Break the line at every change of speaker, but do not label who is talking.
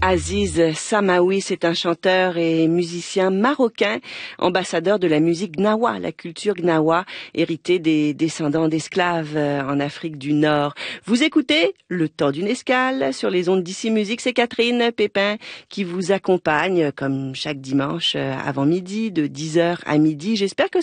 Aziz Samaoui, c'est un chanteur et musicien marocain, ambassadeur de la musique gnawa, la culture gnawa, héritée des descendants d'esclaves en Afrique du Nord. Vous écoutez Le Temps d'une escale sur les ondes d'Ici Musique. C'est Catherine Pépin qui vous accompagne comme chaque dimanche avant midi de 10h à midi. J'espère que